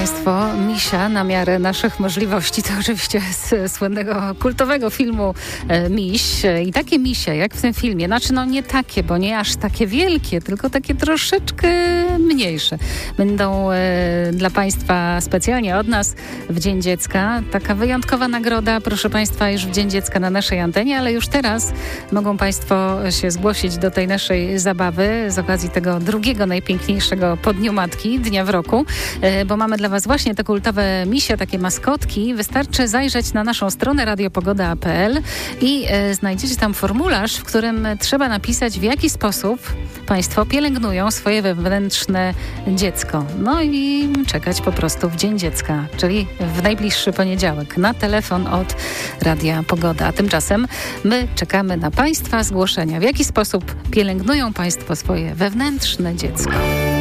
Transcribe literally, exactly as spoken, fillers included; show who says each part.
Speaker 1: Państwo, Misia na miarę naszych możliwości. To oczywiście z słynnego, kultowego filmu e, Miś. I takie misie, jak w tym filmie, znaczy no nie takie, bo nie aż takie wielkie, tylko takie troszeczkę mniejsze. Będą e, dla Państwa specjalnie od nas w Dzień Dziecka. Taka wyjątkowa nagroda, proszę Państwa, już w Dzień Dziecka na naszej antenie, ale już teraz mogą Państwo się zgłosić do tej naszej zabawy z okazji tego drugiego najpiękniejszego po Dniu Matki, dnia w roku, bo mamy dla Was właśnie te kultowe misie, takie maskotki. Wystarczy zajrzeć na naszą stronę radiopogoda kropka p l i e, znajdziecie tam formularz, w którym trzeba napisać, w jaki sposób Państwo pielęgnują swoje wewnętrzne dziecko. No i czekać po prostu w Dzień Dziecka, czyli w najbliższy poniedziałek na telefon od Radia Pogoda. A tymczasem my czekamy na Państwa zgłoszenia. W jaki sposób pielęgnują Państwo swoje wewnętrzne dziecko?